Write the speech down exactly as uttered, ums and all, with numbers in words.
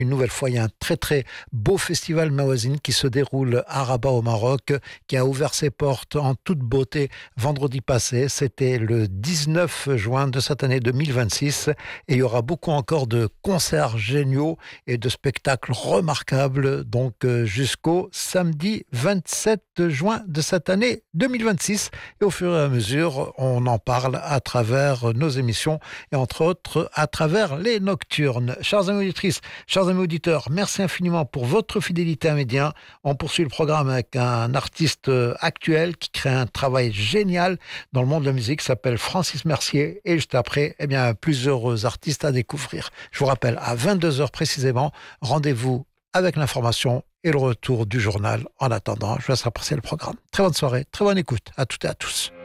Une nouvelle fois, il y a un très très beau festival Mawazine qui se déroule à Rabat au Maroc, qui a ouvert ses portes en toute beauté vendredi passé. C'était le dix-neuf juin de cette année deux mille vingt-six et il y aura beaucoup encore de concerts géniaux et de spectacles remarquables donc jusqu'au samedi vingt-sept juin de cette année deux mille vingt-six. Et au fur et à mesure, on en parle à travers nos émissions et entre autres à travers les nocturnes. Chers amis auditrices, chers amis auditeurs, merci infiniment pour votre fidélité à Média. On poursuit le programme avec un artiste actuel qui crée un travail génial dans le monde de la musique, s'appelle Francis Mercier. Et juste après, eh bien, plusieurs artistes à découvrir. Je vous rappelle, à vingt-deux heures précisément, rendez-vous avec l'information et le retour du journal. En attendant, je vous laisse apprécier le programme. Très bonne soirée, très bonne écoute à toutes et à tous.